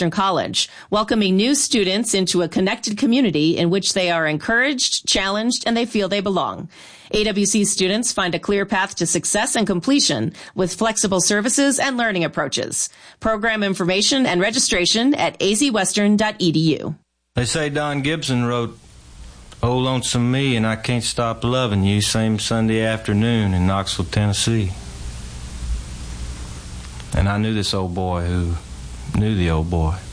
Western College, welcoming new students into a connected community in which they are encouraged, challenged, and they feel they belong. AWC students find a clear path to success and completion with flexible services and learning approaches. Program information and registration at azwestern.edu. They say Don Gibson wrote "Oh Lonesome Me" and "I Can't Stop Loving You" same Sunday afternoon in Knoxville, Tennessee. And I knew this old boy who knew the old boy.